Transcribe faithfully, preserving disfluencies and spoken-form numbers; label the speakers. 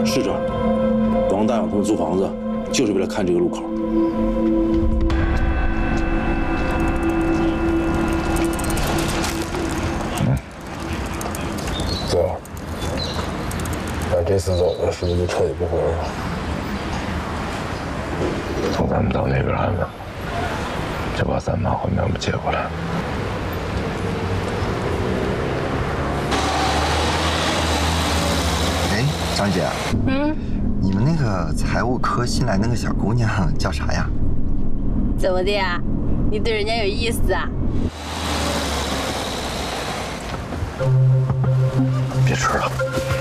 Speaker 1: 是这儿。王大勇他们租房子，就是为了看这个路口。
Speaker 2: 嗯，走。咱这次走的是不是就彻底不回来了？从咱们到那边安稳，就把咱马回苗木接过来。
Speaker 3: 哎，张姐，嗯，你们那个财务科新来那个小姑娘叫啥呀？
Speaker 4: 怎么的呀？你对人家有意思啊？
Speaker 2: 别吃了。